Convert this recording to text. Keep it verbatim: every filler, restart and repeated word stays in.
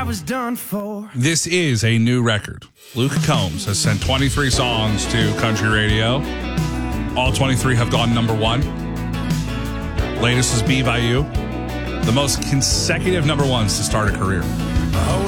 was done for. This is a new record. Luke Combs has sent twenty-three songs to country radio. All twenty-three have gone number one. Latest is Be By You. The most consecutive number ones to start a career. Hold